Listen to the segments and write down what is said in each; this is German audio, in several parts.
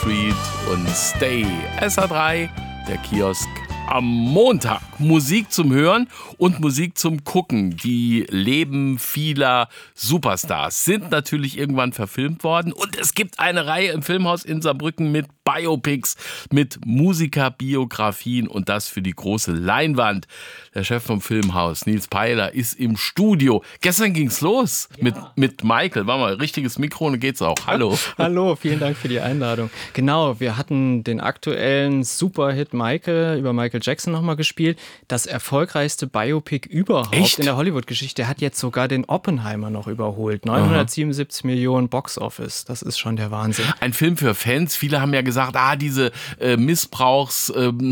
Street und Stay. SA3, der Kiosk am Montag. Musik zum Hören und Musik zum Gucken. Die Leben vieler Superstars sind natürlich irgendwann verfilmt worden. Und es gibt eine Reihe im Filmhaus in Saarbrücken mit Biopics, mit Musikerbiografien und das für die große Leinwand. Der Chef vom Filmhaus, Nils Peiler, ist im Studio. Gestern ging's los mit Michael. War mal richtiges Mikro und geht's auch. Hallo. Hallo, vielen Dank für die Einladung. Genau, wir hatten den aktuellen Superhit Michael über Michael Jackson nochmal gespielt. Das erfolgreichste Biopic überhaupt in der Hollywood-Geschichte. Der hat jetzt sogar den Oppenheimer noch überholt. 977 Millionen Box-Office. Das ist schon der Wahnsinn. Ein Film für Fans. Viele haben ja gesagt, diese Missbrauchs...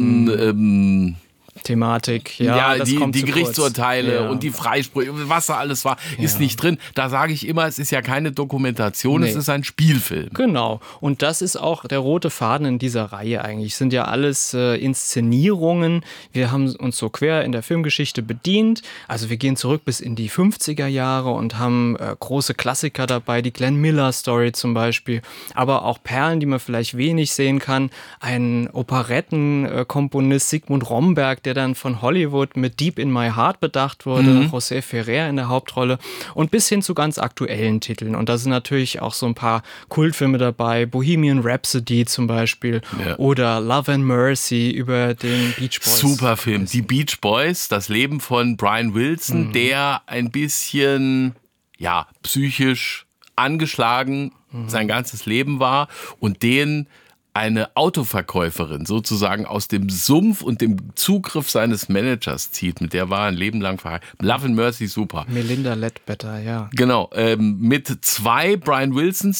Thematik, die Gerichtsurteile und die Freisprüche, was da alles war, ist nicht drin. Da sage ich immer, es ist ja keine Dokumentation, es ist ein Spielfilm. Genau. Und das ist auch der rote Faden in dieser Reihe eigentlich. Es sind ja alles Inszenierungen. Wir haben uns so quer in der Filmgeschichte bedient. Also wir gehen zurück bis in die 50er Jahre und haben große Klassiker dabei, die Glenn Miller Story zum Beispiel, aber auch Perlen, die man vielleicht wenig sehen kann. Ein Operettenkomponist Sigmund Romberg, der dann von Hollywood mit Deep in My Heart bedacht wurde, José Ferrer in der Hauptrolle und bis hin zu ganz aktuellen Titeln. Und da sind natürlich auch so ein paar Kultfilme dabei, Bohemian Rhapsody zum Beispiel oder Love and Mercy über den Beach Boys. Super Film, die Beach Boys, das Leben von Brian Wilson, der ein bisschen psychisch angeschlagen sein ganzes Leben war und den eine Autoverkäuferin sozusagen aus dem Sumpf und dem Zugriff seines Managers zieht. Mit der war er ein Leben lang verheiratet. Love and Mercy, super. Melinda Ledbetter, ja. Genau, mit zwei Brian Wilsons,